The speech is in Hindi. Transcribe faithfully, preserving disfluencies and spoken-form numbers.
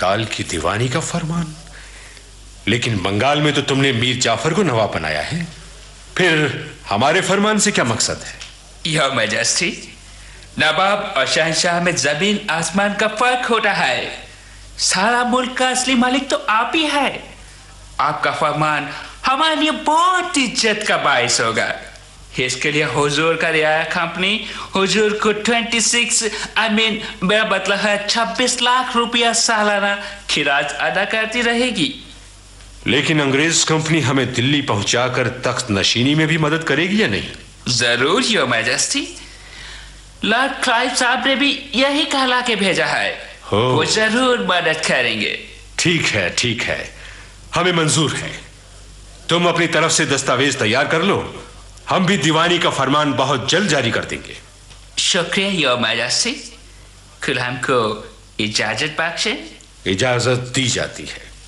बंगाल की दीवानी का फरमान? लेकिन बंगाल में तो तुमने मीर जाफर को नवाब बनाया है, फिर हमारे फरमान से क्या मकसद है? योर मैजेस्टी, नवाब और शहंशाह में जमीन आसमान का फर्क होता है। सारा मुल्क का असली मालिक तो आप ही है। आपका फरमान हमारे लिए बहुत इज्जत का बाइस होगा। इसके लिए हुजूर का रियाया कंपनी हुजूर को छब्बीस आई मीन मेरा मतलब है छब्बीस लाख रुपया सालाना खिराज अदा करती रहेगी। लेकिन अंग्रेज कंपनी हमें दिल्ली पहुंचाकर तख्त नशीनी में भी मदद करेगी या नहीं? जरूर योर मैजेस्टी। लॉर्ड क्लाइव साहब ने भी यही कहला के भेजा है, वो जरूर मदद करेंगे। ठीक है ठीक है, हमें मंजूर है। तुम अपनी तरफ से दस्तावेज तैयार कर लो, हम भी दीवानी का फरमान बहुत जल्द जारी कर देंगे। शुक्रिया योर मैजेस्टी। खुद हमको इजाजत बख्शे। इजाजत दी जाती है।